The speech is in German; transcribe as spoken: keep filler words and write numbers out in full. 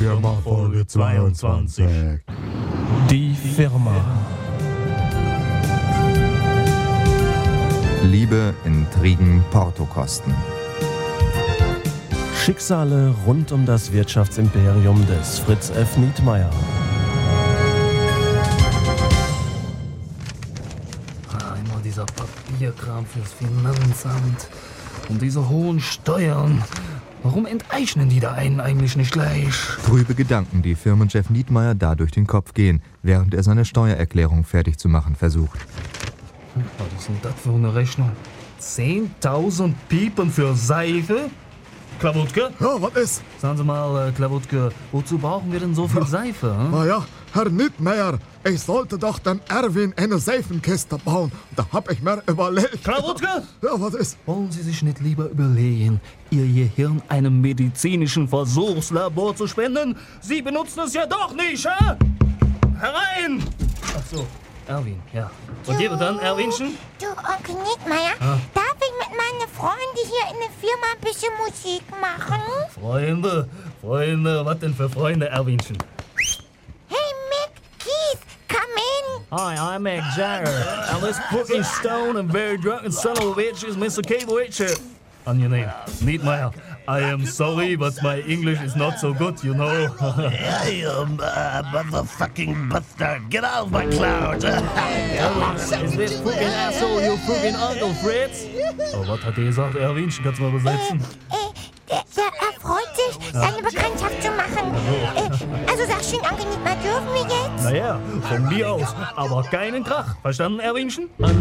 Firma Folge zweiundzwanzig. Die Firma. Liebe, Intrigen, Portokosten. Schicksale rund um das Wirtschaftsimperium des Fritz F. Nietmeyer. Ah, immer dieser Papierkram fürs Finanzamt und diese hohen Steuern. Warum enteignen die da einen eigentlich nicht gleich? Trübe Gedanken, die Firmenchef Nietmeyer da durch den Kopf gehen, während er seine Steuererklärung fertig zu machen versucht. Was ist denn das für eine Rechnung? zehntausend Piepen für Seife? Klawutke? Ja, was ist? Sagen Sie mal, äh, Klawutke, wozu brauchen wir denn so viel Seife? Hm? Na ja, Herr Nietmeyer, ich sollte doch dem Erwin eine Seifenkiste bauen. Da hab ich mir überlegt. Klawutke? Ja, was ist? Wollen Sie sich nicht lieber überlegen, Ihr Gehirn einem medizinischen Versuchslabor zu spenden? Sie benutzen es ja doch nicht, hä? Herein! Ach so, Erwin, ja. Und ihr dann, Erwinchen? Du, Onkel Nietmeyer, Ah. darf ich mit meinen Freunden hier in der Firma ein bisschen Musik machen? Freunde, Freunde, was denn für Freunde, Erwinchen? Hey, Mick, Keith, come in. Hi, I'm Mick Jagger, and this fucking stone and very drunken son of a bitch is Mister Kabowitsch. On your name, Nietmeyer. I am sorry, but my English is not so good, you know. I am uh, motherfucking bastard. Get out of my cloud. Is this fucking asshole your fucking Uncle Fritz? Oh, was hat er gesagt, Erwinchen? Kannst du mal übersetzen? Äh, der, der er freut sich, seine Bekanntschaft zu machen. Äh, also sag schön, Onkel Nietmeyer, dürfen wir jetzt? Naja, von mir aus, aber keinen Krach. Verstanden, Erwinchen?